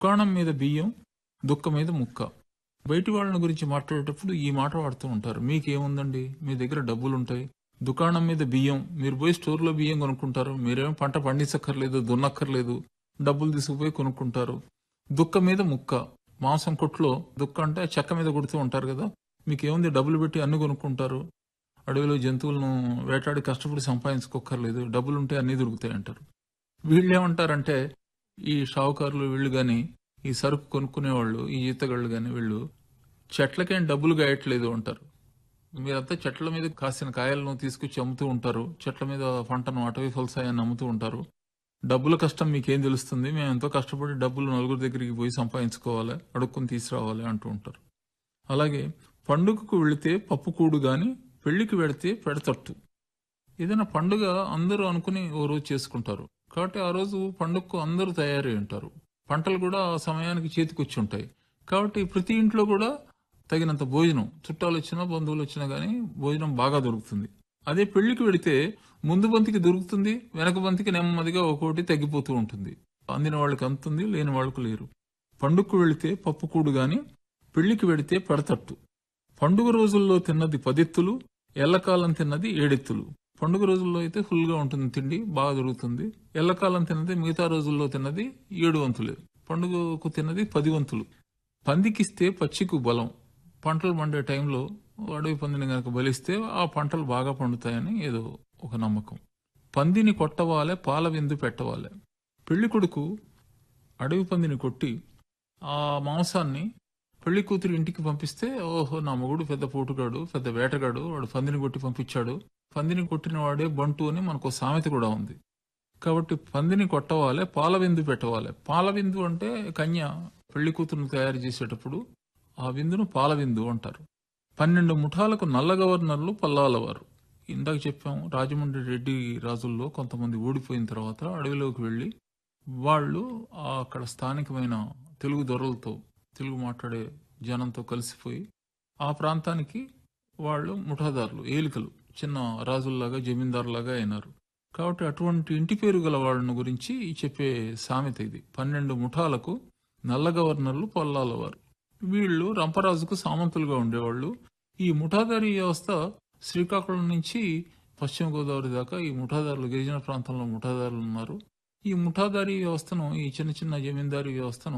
దుకాణం మీద బియ్యం, దుక్క మీద ముక్క. బయటి వాళ్ళని గురించి మాట్లాడేటప్పుడు ఈ మాట వాడుతూ ఉంటారు. మీకేముందండి, మీ దగ్గర డబ్బులుంటాయి. దుకాణం మీద బియ్యం, మీరు పోయి స్టోర్లో బియ్యం కొనుక్కుంటారు. మీరేమో పంట పండించక్కర్లేదు, దున్నక్కర్లేదు, డబ్బులు తీసుకుపోయి కొనుక్కుంటారు. దుక్క మీద ముక్క, మాంసం కొట్లో దుక్క అంటే చెక్క మీద కొడుతూ ఉంటారు కదా. మీకేముంది, డబ్బులు పెట్టి అన్ని కొనుక్కుంటారు. అడవిలో జంతువులను వేటాడి కష్టపడి సంపాదించుకోక్కర్లేదు, డబ్బులుంటే అన్నీ దొరుకుతాయి అంటారు. వీళ్ళు ఏమంటారంటే, ఈ షావుకారులు వీళ్ళు గాని, ఈ సరుకు కొనుక్కునేవాళ్ళు, ఈ ఈతగాళ్ళు గాని, వీళ్ళు చెట్లకేం డబ్బులు గాయట్లేదు అంటారు. మీరంతా చెట్ల మీద కాసిన కాయలను తీసుకొచ్చి అమ్ముతూ ఉంటారు. చెట్ల మీద పంటను, అటవీ ఫలసాయాన్ని అమ్ముతూ ఉంటారు. డబ్బుల కష్టం మీకేం తెలుస్తుంది, మేము ఎంతో కష్టపడి డబ్బులు నలుగురి దగ్గరికి పోయి సంపాదించుకోవాలి, అడుక్కుని తీసుకురావాలి అంటూ ఉంటారు. అలాగే పండుగకు వెళితే పప్పుకూడు గాని, పెళ్లికి వెళితే పెడతట్టు. ఏదైనా పండుగ అందరూ అనుకుని ఓ రోజు చేసుకుంటారు కాబట్టి ఆ రోజు పండుగకు అందరూ తయారై ఉంటారు. పంటలు కూడా ఆ సమయానికి చేతికొచ్చి ఉంటాయి కాబట్టి ప్రతి ఇంట్లో కూడా తగినంత భోజనం, చుట్టాలు వచ్చినా బంధువులు వచ్చినా గానీ భోజనం బాగా దొరుకుతుంది. అదే పెళ్లికి వెళితే ముందు బంతికి దొరుకుతుంది, వెనక బంతికి నెమ్మదిగా ఒక్కోటి తగ్గిపోతూ ఉంటుంది. అందిన వాళ్ళకి అందుతుంది, లేని వాళ్ళకు లేరు. పండుగకు వెళితే పప్పుకూడు గాని, పెళ్లికి వెళితే పెడతట్టు. పండుగ రోజుల్లో తిన్నది 10 ఎత్తులు, ఎల్లకాలం తిన్నది 7 ఎత్తులు. పండుగ రోజుల్లో అయితే ఫుల్గా ఉంటుంది, తిండి బాగా దొరుకుతుంది. ఎల్లకాలం తిన్నది, మిగతా రోజుల్లో తిన్నది 7 వంతులే. పండుగకు తిన్నది 10 వంతులు. పందికిస్తే పచ్చికు బలం. పంటలు పండే టైంలో అడవి పందిని గనక బలిస్తే ఆ పంటలు బాగా పండుతాయని ఏదో ఒక నమ్మకం. పందిని కొట్టవాలే, పాల విందు పెట్టవాలే. పెళ్లి కొడుకు అడవి పందిని కొట్టి ఆ మాంసాన్ని పెళ్లి కూతురు ఇంటికి పంపిస్తే, ఓహో నా మొగుడు పెద్ద పోటుగాడు, పెద్ద వేటగాడు, వాడు పందిని కొట్టి పంపించాడు, పందిని కొట్టిన వాడే బంటు అని మనకు సామెత కూడా ఉంది. కాబట్టి పందిని కొట్టవాలే, పాల విందు పెట్టవాలే. పాల విందు అంటే కన్య పెళ్లి కూతురును తయారు చేసేటప్పుడు ఆ విందును పాల విందు అంటారు. 12 ముఠాలకు నల్ల గవర్నర్లు పల్లాలవారు. ఇందాక చెప్పాం, రాజమండ్రి రెడ్డి రాజుల్లో కొంతమంది ఓడిపోయిన తర్వాత అడవిలోకి వెళ్లి వాళ్ళు అక్కడ స్థానికమైన తెలుగు దొరలతో, తెలుగు మాట్లాడే జనంతో కలిసిపోయి ఆ ప్రాంతానికి వాళ్ళు ముఠాదారులు, ఏలికలు, చిన్న రాజుల్లాగా జమీందారులాగా అయినారు. కాబట్టి అటువంటి ఇంటి పేరు గల వాళ్ళను గురించి చెప్పే సామెత ఇది. 12 ముఠాలకు నల్ల గవర్నర్లు పల్లాలవారు. వీళ్ళు రంపరాజుకు సామంతులుగా ఉండేవాళ్ళు. ఈ ముఠాదారీ వ్యవస్థ శ్రీకాకుళం నుంచి పశ్చిమ గోదావరి దాకా ఈ ముఠాదారులు, గిరిజన ప్రాంతంలో ముఠాదారులు ఉన్నారు. ఈ ముఠాదారీ వ్యవస్థను, ఈ చిన్న చిన్న జమీందారీ వ్యవస్థను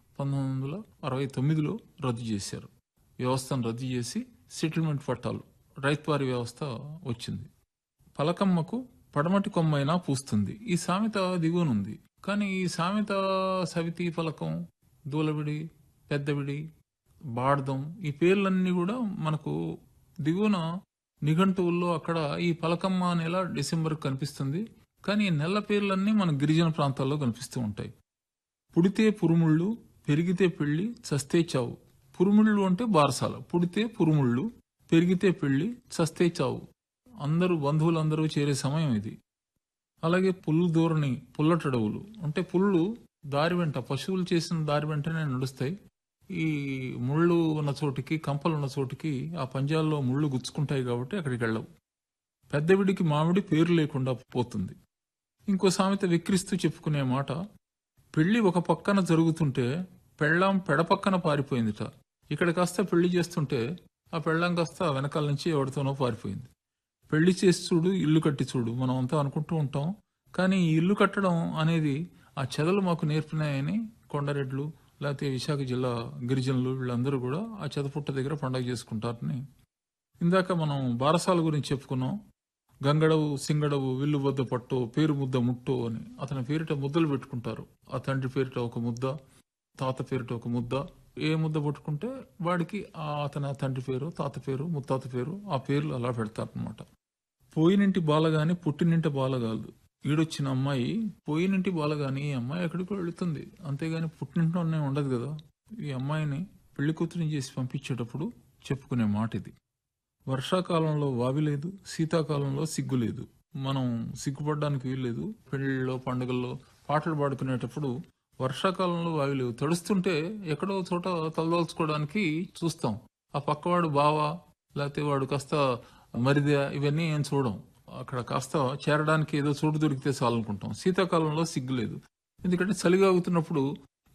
1969లో రద్దు చేశారు. వ్యవస్థను రద్దు చేసి సెటిల్మెంట్ పట్టాలు, రైతువారి వ్యవస్థ వచ్చింది. పలకమ్మకు పడమటి కొమ్మైనా పూస్తుంది. ఈ సామెత దిగువనుంది. కానీ ఈ సామెత సవితి, పలకం, దూలవిడి, పెద్దవిడి, బాడ్దం, ఈ పేర్లన్నీ కూడా మనకు దిగువన నిఘంటువుల్లో అక్కడ ఈ పలకమ్మ నెల డిసెంబర్ కనిపిస్తుంది. కానీ ఈ నెల పేర్లన్నీ మన గిరిజన ప్రాంతాల్లో కనిపిస్తూ ఉంటాయి. పుడితే పురుముళ్ళు, పెరిగితే పెళ్లి, చస్తే చావు. పురుముళ్ళు అంటే బారసాల. పుడితే పురుముళ్ళు, పెరిగితే పెళ్లి, చస్తే చావు. అందరూ బంధువులందరూ చేరే సమయం ఇది. అలాగే పుల్లు ధోరణి, పుల్లటడవులు అంటే పుల్లు దారి వెంట, పశువులు చేసిన దారి వెంటనే నడుస్తాయి. ఈ ముళ్ళు ఉన్న చోటికి, కంపలు ఉన్న చోటికి ఆ పంజాల్లో ముళ్ళు గుచ్చుకుంటాయి కాబట్టి అక్కడికి వెళ్ళవు. పెద్దవిడికి మామిడి పేరు లేకుండా పోతుంది. ఇంకో సామెత విక్రిస్తూ చెప్పుకునే మాట, పెళ్లి ఒక పక్కన జరుగుతుంటే పెళ్ళాం పెడపక్కన పారిపోయిందిట. ఇక్కడ కాస్త పెళ్లి చేస్తుంటే ఆ పెళ్ళాం కాస్త వెనకాల నుంచి ఎవరితోనో పారిపోయింది. పెళ్లి చేసి చూడు, ఇల్లు కట్టి చూడు, మనం అంతా అనుకుంటూ ఉంటాం. కానీ ఈ ఇల్లు కట్టడం అనేది ఆ చెదలు మాకు నేర్పినాయని కొండరెడ్లు, లేకపోతే విశాఖ జిల్లా గిరిజనులు వీళ్ళందరూ కూడా ఆ చెదపుట్ట దగ్గర పండగ చేసుకుంటారని. ఇందాక మనం బారసాల గురించి చెప్పుకున్నాం. గంగడవు, సింగడవు, విల్లు వద్ద పట్టు, పేరు ముద్ద ముట్టు అని అతని పేరిట ముద్దలు పెట్టుకుంటారు. ఆ తండ్రి పేరిట ఒక ముద్ద, తాత పేరిట ఒక ముద్ద. ఏ ముద్ద పట్టుకుంటే వాడికి అతని తండ్రి పేరు, తాత పేరు, ముత్తాత పేరు, ఆ పేర్లు అలా పెడతారనమాట. పోయినింటి బాలగాని పుట్టినింటి బాలగాలు. ఈడొచ్చిన అమ్మాయి పోయినింటి బాలగాని, ఈ అమ్మాయి ఎక్కడికో వెళుతుంది, అంతేగాని పుట్టినింట్లోనే ఉండదు కదా. ఈ అమ్మాయిని పెళ్లి కూతురిని చేసి పంపించేటప్పుడు చెప్పుకునే మాట ఇది. వర్షాకాలంలో వావి లేదు, శీతాకాలంలో సిగ్గు లేదు. మనం సిగ్గుపడడానికి వీల్లేదు. పెళ్లిళ్ళలో, పండుగల్లో పాటలు పాడుకునేటప్పుడు వర్షాకాలంలో వావి లేవు. తడుస్తుంటే ఎక్కడో చోట తలదాల్చుకోవడానికి చూస్తాం. ఆ పక్కవాడు బావా, లేకపోతే వాడు కాస్త మరిదా, ఇవన్నీ ఏం చూడం. అక్కడ కాస్త చేరడానికి ఏదో చోటు దొరికితే చాలనుకుంటాం. శీతాకాలంలో సిగ్గు లేదు. ఎందుకంటే చలిగా అవుతున్నప్పుడు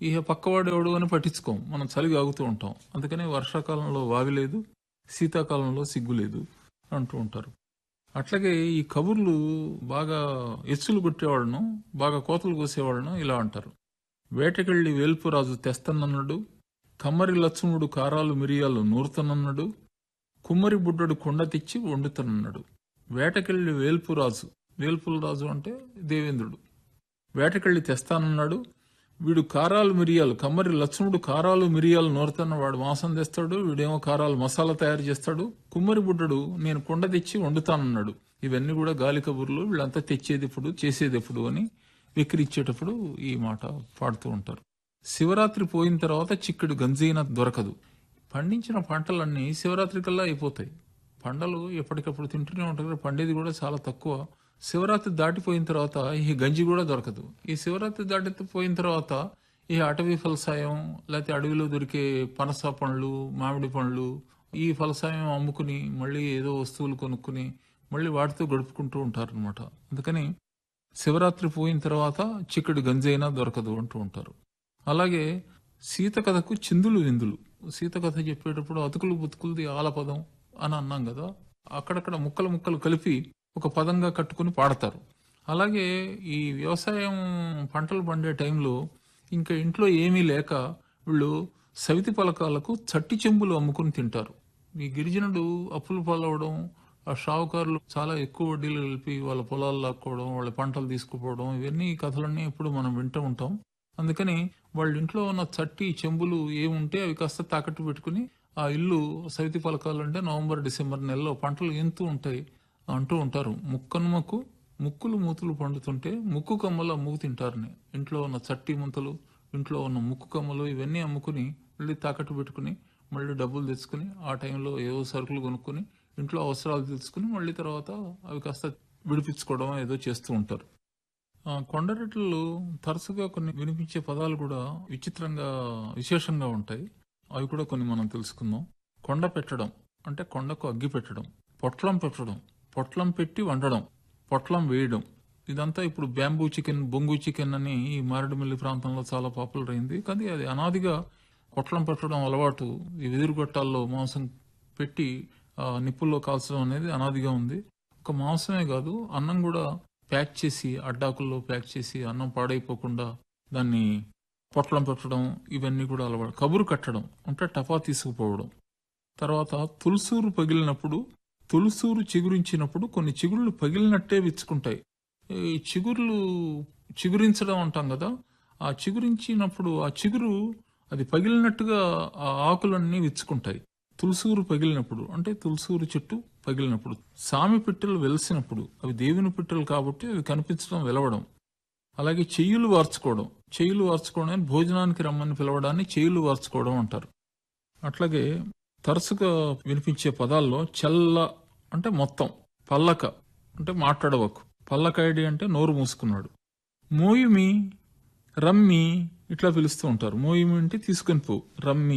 ఇక పక్కవాడు ఎవడు అని పట్టించుకోం, మనం చలిగా ఆగుతూ ఉంటాం. అందుకని వర్షాకాలంలో వావి లేదు, శీతాకాలంలో సిగ్గు లేదు అంటూ ఉంటారు. అట్లాగే ఈ కబుర్లు బాగా ఎచ్చులు కొట్టేవాళ్ళను, బాగా కోతలు కోసేవాళ్ళను ఇలా అంటారు. వేటకెళ్ళి వేల్పురాజు తెస్తనన్నాడు, కమ్మరి లక్ష్మణుడు కారాలు మిరియాలు నూరుతనన్నాడు, కుమ్మరి బుడ్డడు కొండ తెచ్చి వండుతనన్నాడు. వేటకెళ్ళి వేల్పురాజు, వేల్పురాజు అంటే దేవేంద్రుడు, వేటకెళ్ళి తెస్తానన్నాడు. వీడు కారాలు మిరియాలు, కమ్మరి లక్ష్మణుడు కారాలు మిరియాలు నూరుతున్న వాడు మాంసం తెస్తాడు, వీడేమో కారాలు మసాలా తయారు చేస్తాడు. కుమ్మరి బుడ్డడు నేను కొండ తెచ్చి వండుతానన్నాడు. ఇవన్నీ కూడా గాలి కబుర్లు. వీళ్ళంతా తెచ్చేది ఎప్పుడు, చేసేది ఎప్పుడు అని విక్రిచ్చేటప్పుడు ఈ మాట పాడుతూ ఉంటారు. శివరాత్రి పోయిన తర్వాత చిక్కుడు గంజైనా దొరకదు. పండించిన పంటలన్నీ శివరాత్రి కల్లా అయిపోతాయి. పంటలు ఎప్పటికప్పుడు తింటూనే ఉంటారు, పండేది కూడా చాలా తక్కువ. శివరాత్రి దాటిపోయిన తర్వాత ఈ గంజి కూడా దొరకదు. ఈ శివరాత్రి దాటిపోయిన తర్వాత ఈ అటవీ ఫలసాయం, లేకపోతే అడవిలో దొరికే పనస పండ్లు, మామిడి పండ్లు, ఈ ఫలసాయం అమ్ముకుని మళ్ళీ ఏదో వస్తువులు కొనుక్కుని మళ్ళీ వాటితో గడుపుకుంటూ ఉంటారు అనమాట. అందుకని శివరాత్రి పోయిన తర్వాత చిక్కడి గంజైనా దొరకదు అంటూ ఉంటారు. అలాగే సీత కథకు చిందులు విందులు. సీత కథ చెప్పేటప్పుడు అతుకులు బుతుకులది ఆలపదం అని అన్నాం కదా, అక్కడక్కడ ముక్కలు ముక్కలు కలిపి ఒక పదంగా కట్టుకుని పాడతారు. అలాగే ఈ వ్యవసాయం పంటలు పండే టైంలో ఇంకా ఇంట్లో ఏమీ లేక వీళ్ళు సవితి పలకాలకు చట్టి చెంబులు అమ్ముకుని తింటారు. ఈ గిరిజనుడు అప్పులు పాలవడం, ఆ షావుకారులు చాలా ఎక్కువ వడ్డీలు కలిపి వాళ్ళ పొలాలు లాక్కోవడం, వాళ్ళ పంటలు తీసుకుపోవడం, ఇవన్నీ కథలన్నీ ఇప్పుడు మనం వింటూ ఉంటాం. అందుకని వాళ్ళ ఇంట్లో ఉన్న చట్టి చెంబులు ఏముంటే అవి కాస్త తాకట్టు పెట్టుకుని ఆ ఇల్లు సవితి పలకాలంటే నవంబర్ డిసెంబర్ నెలలో పంటలు ఎంతూ ఉంటాయి అంటూ ఉంటారు. ముక్కులు మూతులు పండుతుంటే ముక్కు కమ్మలు అమ్ముకు తింటారని. ఇంట్లో ఉన్న చట్టి ముంతలు, ఇంట్లో ఉన్న ముక్కు కమ్మలు ఇవన్నీ అమ్ముకుని మళ్ళీ తాకట్టు పెట్టుకుని మళ్ళీ డబ్బులు తెచ్చుకుని ఆ టైంలో ఏవో సరుకులు కొనుక్కొని ఇంట్లో అవసరాలు తెలుసుకుని మళ్ళీ తర్వాత అవి కాస్త విడిపించుకోవడం ఏదో చేస్తూ ఉంటారు. కొండరెట్లు తరచుగా కొన్ని వినిపించే పదాలు కూడా విచిత్రంగా విశేషంగా ఉంటాయి. అవి కూడా కొన్ని మనం తెలుసుకుందాం. కొండ పెట్టడం అంటే కొండకు అగ్గి పెట్టడం, పొట్లం పెట్టడం, పొట్లం పెట్టి వండడం, పొట్లం వేయడం. ఇదంతా ఇప్పుడు బ్యాంబూ చికెన్, బొంగు చికెన్ అని ఈ మారేడుమిల్లి ప్రాంతంలో చాలా పాపులర్ అయింది. కానీ అది అనాదిగా పొట్లం పెట్టడం అలవాటు. ఈ వెదురు గొట్టాల్లో మాంసం పెట్టి నిప్పుల్లో కాల్చడం అనేది అనాదిగా ఉంది. ఒక మాంసమే కాదు, అన్నం కూడా ప్యాక్ చేసి అడ్డాకుల్లో ప్యాక్ చేసి అన్నం పాడైపోకుండా దాన్ని పొట్లం పెట్టడం, ఇవన్నీ కూడా అలవాటు. కబురు కట్టడం అంటే టపా తీసుకుపోవడం. తర్వాత తులసూరు పగిలినప్పుడు, తులసూరు చిగురించినప్పుడు కొన్ని చిగుళ్ళు పగిలినట్టే విచ్చుకుంటాయి. ఈ చిగురించడం అంటాం కదా, ఆ చిగురించినప్పుడు ఆ చిగురు అది పగిలినట్టుగా ఆ ఆకులన్నీ విచ్చుకుంటాయి. తులసూరు పగిలినప్పుడు అంటే తులసూరు చెట్టు పగిలినప్పుడు. సామి పిట్టలు వెలిసినప్పుడు, అవి దేవుని పిట్టలు కాబట్టి అవి కనిపించడం, వెలవడం. అలాగే చెయ్యులు వార్చుకోవడం, చెయ్యులు వార్చుకోవడం భోజనానికి రమ్మని పిలవడాన్ని చెయ్యులు వార్చుకోవడం అంటారు. అట్లాగే తరచుగా వినిపించే పదాల్లో చెల్ల అంటే మొత్తం, పల్లక అంటే మాట్లాడవకు, పల్లకాయడి అంటే నోరు మూసుకున్నాడు, మోయుమి, రమ్మి ఇట్లా పిలుస్తూ ఉంటారు. మోయుమి అంటే తీసుకుని పో, రమ్మి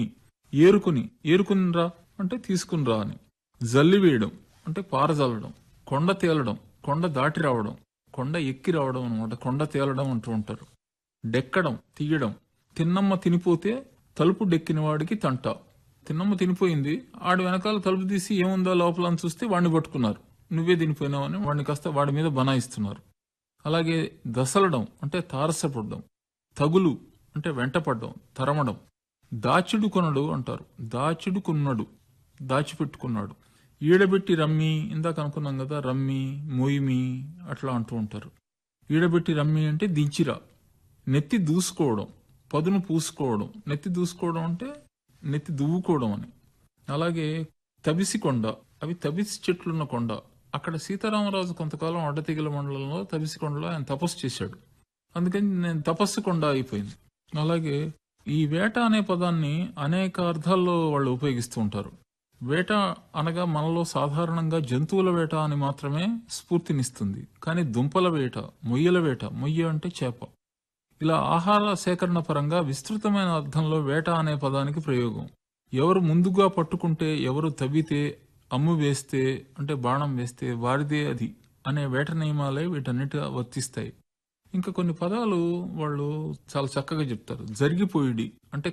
ఏరుకుని రా అంటే తీసుకుని రా అని. జల్లి వేయడం అంటే పారజల్లడం, కొండ తేలడం, కొండ దాటి రావడం, కొండ ఎక్కి రావడం అనమాట, కొండ తేలడం అంటూ ఉంటారు. డెక్కడం, తీయడం. తిన్నమ్మ తినిపోతే తలుపు డెక్కిన వాడికి తంట. తిన్నమ్మ తినిపోయింది, ఆడు వెనకాల తలుపు తీసి ఏముందో లోపల అని చూస్తే వాడిని పట్టుకున్నారు, నువ్వే తినిపోయినావని వాడిని కాస్త వాడి మీద బనాయిస్తున్నారు. అలాగే దసలడం అంటే తారసపడడం, తగులు అంటే వెంటపడడం, తరమడం. దాచిడు కొనడు అంటారు, దాచిడు కొన్నాడు, దాచిపెట్టుకున్నాడు. ఈడబెట్టి రమ్మి, ఇందాక అనుకున్నాం కదా, రమ్మి, మొయిమి అట్లా అంటూ ఉంటారు. ఈడబెట్టి రమ్మి అంటే దించిరా. నెత్తి దూసుకోవడం, పదును పూసుకోవడం. నెత్తి దూసుకోవడం అంటే నెత్తి దువ్వుకోవడం అని. అలాగే తబిసి కొండ, అవి తబిసి చెట్లున్న కొండ. అక్కడ సీతారామరాజు కొంతకాలం అడ్డతీగల మండలంలో తబిసి కొండలో ఆయన తపస్సు చేశాడు, అందుకని నేను తపస్సు కొండ అయిపోయింది. అలాగే ఈ వేట అనే పదాన్ని అనేక అర్థాల్లో వాళ్ళు ఉపయోగిస్తూ ఉంటారు. వేట అనగా మనలో సాధారణంగా జంతువుల వేట అని మాత్రమే స్ఫూర్తినిస్తుంది. కానీ దుంపల వేట, మొయ్యల వేట, మొయ్య అంటే చేప, ఇలా ఆహార సేకరణ పరంగా విస్తృతమైన అర్థంలో వేట అనే పదానికి ప్రయోగం. ఎవరు ముందుగా పట్టుకుంటే, ఎవరు తవ్వితే, అమ్ము వేస్తే అంటే బాణం వేస్తే వారిదే అది అనే వేట నియమాలే వీటన్నిటి వర్తిస్తాయి. ఇంకా కొన్ని పదాలు వాళ్ళు చాలా చక్కగా చెప్తారు. జరిగిపోయిడి అంటే